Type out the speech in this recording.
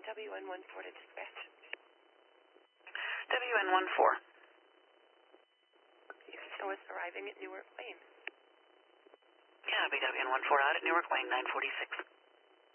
WN14 to dispatch. WN14. You can show us arriving at Newark Lane. Yeah, BWN14 out at Newark Lane, 946.